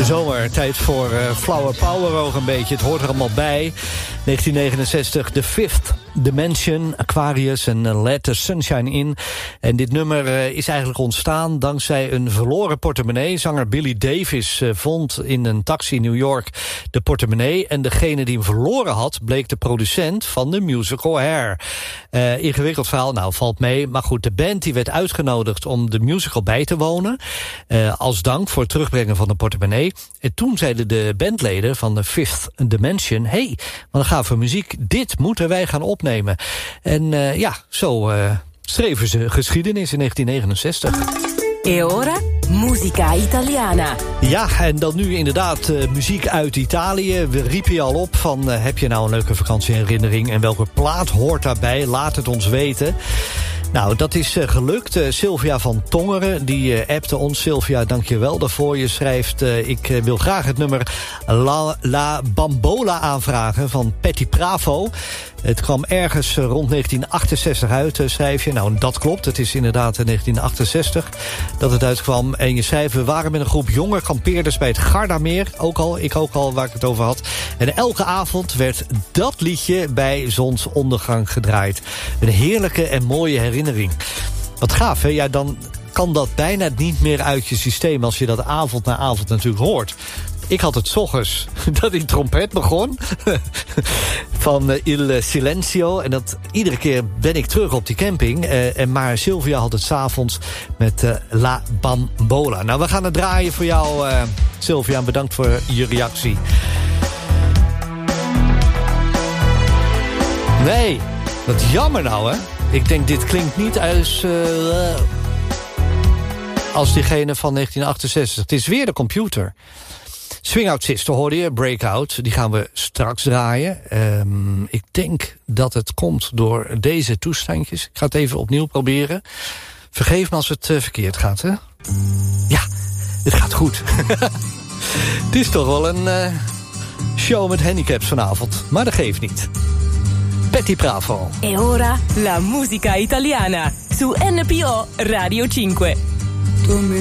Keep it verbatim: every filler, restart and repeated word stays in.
De zomer, tijd voor uh, Flower Power ook een beetje. Het hoort er allemaal bij. negentien negenenzestig, The Fifth Dimension, Aquarius en uh, Let the Sunshine In. En dit nummer uh, is eigenlijk ontstaan dankzij een verloren portemonnee. Zanger Billy Davis uh, vond in een taxi in New York de portemonnee. En degene die hem verloren had, bleek de producent van de musical Hair. Uh, ingewikkeld verhaal, nou valt mee. Maar goed, de band die werd uitgenodigd om de musical bij te wonen. Uh, als dank voor het terugbrengen van de portemonnee. En toen zeiden de bandleden van The Fifth Dimension, hey, wat een gave muziek, dit moeten wij gaan opnemen. En uh, ja, zo uh, schreven ze geschiedenis in negentien negenenzestig. E ora, musica italiana. Ja, en dan nu inderdaad uh, muziek uit Italië. We riepen je al op van, uh, heb je nou een leuke vakantieherinnering? En welke plaat hoort daarbij? Laat het ons weten. Nou, dat is uh, gelukt. Uh, Sylvia van Tongeren, die uh, appte ons. Sylvia, dank je wel daarvoor. Je schrijft, uh, ik uh, wil graag het nummer La, La Bambola aanvragen van Patti Bravo. Het kwam ergens uh, rond negentien achtenzestig uit, uh, schrijf je. Nou, dat klopt. Het is inderdaad uh, negentien achtenzestig dat het uitkwam. En je schrijft, we waren met een groep jonge kampeerders bij het Gardameer. Ook al, ik ook al, waar ik het over had. En elke avond werd dat liedje bij zonsondergang gedraaid. Een heerlijke en mooie herinnering. Wat gaaf, hè? Ja, dan kan dat bijna niet meer uit je systeem als je dat avond na avond natuurlijk hoort. Ik had het 's ochtends dat die trompet begon van uh, Il Silenzio. En dat iedere keer ben ik terug op die camping. Uh, en maar Sylvia had het 's avonds met uh, La Bambola. Nou, we gaan het draaien voor jou, uh, Sylvia. En bedankt voor je reactie. Nee, wat jammer nou, hè? Ik denk, dit klinkt niet als, uh, als diegene van negentien achtenzestig. Het is weer de computer. Swing Out Sister hoorde je, Breakout. Die gaan we straks draaien. Um, ik denk dat het komt door deze toestandjes. Ik ga het even opnieuw proberen. Vergeef me als het uh, verkeerd gaat, hè? Ja, het gaat goed. Het is toch wel een uh, show met handicaps vanavond. Maar dat geeft niet. Patti Bravo. E ora la musica italiana su N P O Radio cinque.